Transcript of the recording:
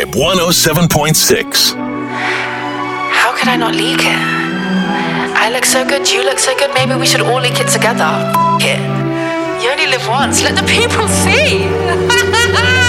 Vibe 107.6. How could I not leak it? I look so good, you look so good, maybe we should all leak it together. F*** it. You only live once, let the people see.